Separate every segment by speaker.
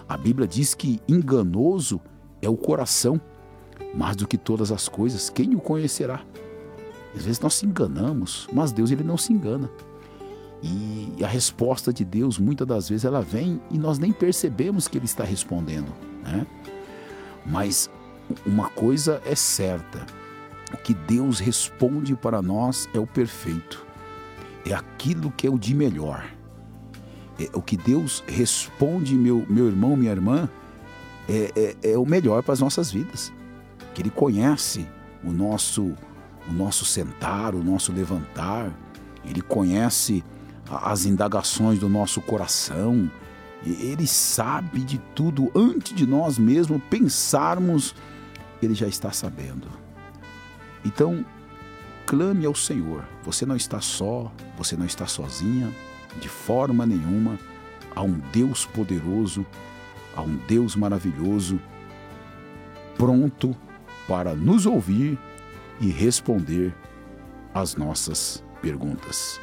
Speaker 1: A Bíblia diz que enganoso é o coração, mais do que todas as coisas, quem o conhecerá? Às vezes nós se enganamos, mas Deus ele não se engana. E a resposta de Deus, muitas das vezes, ela vem e nós nem percebemos que Ele está respondendo, né? Mas uma coisa é certa, o que Deus responde para nós é o perfeito, é aquilo que é o de melhor. O que Deus responde, meu irmão, minha irmã, é o melhor para as nossas vidas. Que Ele conhece o nosso sentar, o nosso levantar, Ele conhece as indagações do nosso coração, Ele sabe de tudo antes de nós mesmos pensarmos, Ele já está sabendo. Então, clame ao Senhor. Você não está só, você não está sozinha, de forma nenhuma. Há um Deus poderoso, há um Deus maravilhoso, pronto para nos ouvir e responder às nossas perguntas.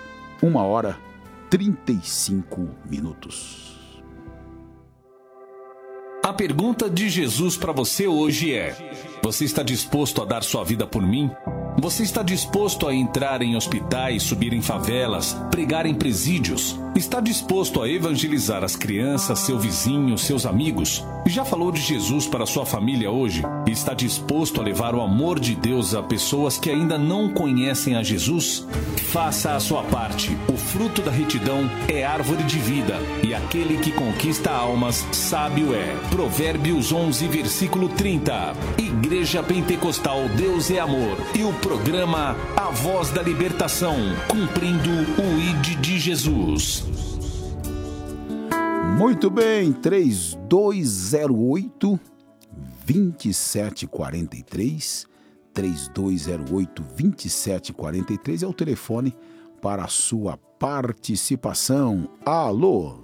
Speaker 1: 1h35.
Speaker 2: A pergunta de Jesus para você hoje é: você está disposto a dar sua vida por mim? Você está disposto a entrar em hospitais, subir em favelas, pregar em presídios? Está disposto a evangelizar as crianças, seu vizinho, seus amigos? Já falou de Jesus para sua família hoje? Está disposto a levar o amor de Deus a pessoas que ainda não conhecem a Jesus? Faça a sua parte. O fruto da retidão é árvore de vida, e aquele que conquista almas, sábio é. Provérbios 11, versículo 30. Igreja Pentecostal Deus é Amor e o programa A Voz da Libertação, cumprindo o ID de Jesus.
Speaker 1: Muito bem, 3208-2743, 3208-2743 é o telefone para a sua participação. Alô?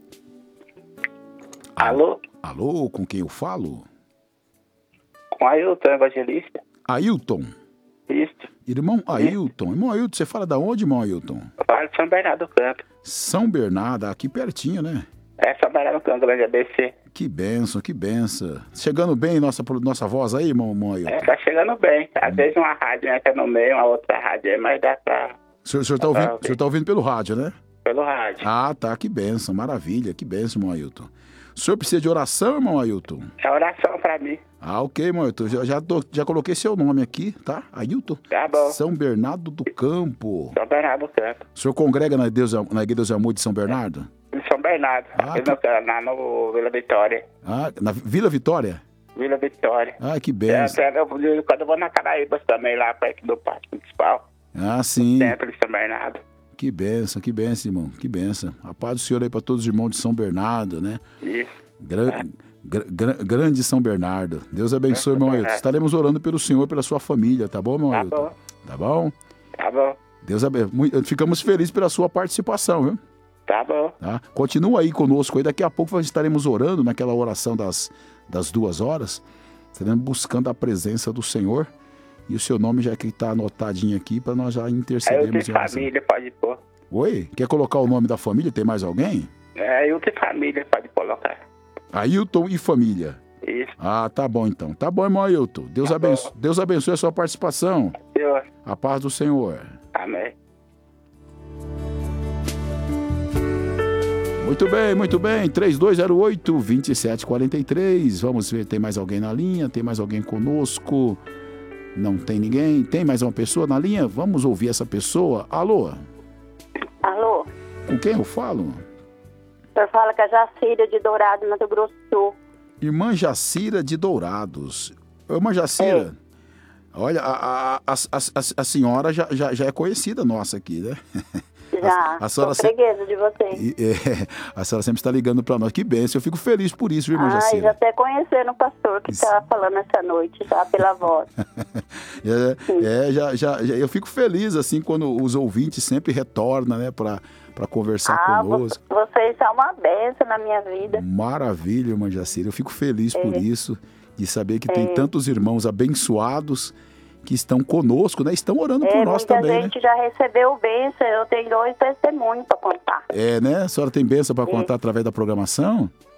Speaker 3: Alô?
Speaker 1: Alô, com quem eu falo?
Speaker 3: Com Ailton, evangelista.
Speaker 1: Ailton?
Speaker 3: Isso.
Speaker 1: Irmão Ailton. Irmão Ailton, você fala da onde, irmão Ailton?
Speaker 3: Eu falo de São Bernardo do Campo.
Speaker 1: São Bernardo, aqui pertinho, né?
Speaker 3: É, São Bernardo do Campo, grande ABC.
Speaker 1: Que benção, que benção. Chegando bem nossa voz aí, irmão Ailton?
Speaker 3: É, tá chegando bem. Às vezes uma rádio entra no meio, uma outra rádio aí, mas dá pra...
Speaker 1: O senhor tá ouvindo pelo rádio, né?
Speaker 3: Pelo rádio.
Speaker 1: Ah, tá, que benção, maravilha, que benção, irmão Ailton. O senhor precisa de oração, irmão Ailton?
Speaker 3: É oração pra mim.
Speaker 1: Ah, ok, irmão Ailton. Já coloquei seu nome aqui, tá? Ailton.
Speaker 3: Tá bom.
Speaker 1: São Bernardo do Campo.
Speaker 3: São Bernardo do Campo.
Speaker 1: O senhor congrega na Igreja Deus e Amor de São Bernardo?
Speaker 3: Em São Bernardo. No Vila Vitória.
Speaker 1: Ah, na Vila Vitória?
Speaker 3: Vila Vitória.
Speaker 1: Ah, que benção.
Speaker 3: Quando eu vou na Caraíbas também, lá perto do Parque Municipal.
Speaker 1: Ah, sim.
Speaker 3: Sempre de São Bernardo.
Speaker 1: Que benção, irmão. Que benção. A paz do Senhor aí para todos os irmãos de São Bernardo, né?
Speaker 3: Isso.
Speaker 1: Grande São Bernardo. Deus abençoe, irmão Ailton. Estaremos orando pelo Senhor e pela sua família, tá bom, irmão Ailton?
Speaker 3: Bom.
Speaker 1: Tá bom?
Speaker 3: Tá bom.
Speaker 1: Deus abençoe. Ficamos felizes pela sua participação, viu?
Speaker 3: Tá bom.
Speaker 1: Tá? Continua aí conosco. Aí daqui a pouco nós estaremos orando naquela oração das 2 horas. Estaremos buscando a presença do Senhor. E o seu nome já está anotadinho aqui para nós já intercedermos.
Speaker 3: Ailton e família, pode pôr.
Speaker 1: Oi? Quer colocar o nome da família? Tem mais alguém?
Speaker 3: Ailton e família, pode colocar.
Speaker 1: Ailton e família.
Speaker 3: Isso.
Speaker 1: Ah, tá bom então. Tá bom, irmão Ailton. Deus abençoe a sua participação.
Speaker 3: Senhor.
Speaker 1: A paz do Senhor.
Speaker 3: Amém.
Speaker 1: Muito bem. 3208-2743. Vamos ver, tem mais alguém na linha? Tem mais alguém conosco? Não tem ninguém? Tem mais uma pessoa na linha? Vamos ouvir essa pessoa. Alô?
Speaker 4: Alô?
Speaker 1: Com quem eu falo?
Speaker 4: O senhor fala com a Jacira de Dourado, Mato Grosso do Sul.
Speaker 1: Irmã Jacira de Dourados. Irmã Jacira, olha, a senhora já é conhecida nossa aqui, né?
Speaker 4: Já, sou freguesa de vocês.
Speaker 1: A senhora sempre está ligando para nós. Que bênção, eu fico feliz por isso, viu, irmã Jacira?
Speaker 4: Já até conhecendo o pastor que estava falando essa noite, já pela voz.
Speaker 1: Eu fico feliz, assim, quando os ouvintes sempre retornam, né, para conversar conosco.
Speaker 4: Vocês são uma bênção na minha vida.
Speaker 1: Maravilha, irmã Jacira. Eu fico feliz por isso, de saber que tem tantos irmãos abençoados que estão conosco, né? Estão orando por nós também, né?
Speaker 4: Muita gente já recebeu bênção. Eu tenho 2 testemunhos para contar.
Speaker 1: Né? A senhora tem bênção para contar através da programação?